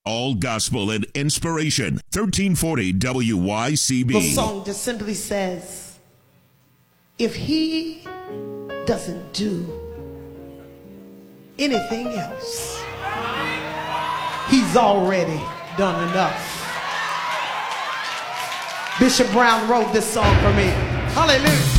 All gospel and inspiration. 1340 WYCB. The song just simply says, if he doesn't do anything else, he's already done enough. Bishop Brown wrote this song for me. Hallelujah.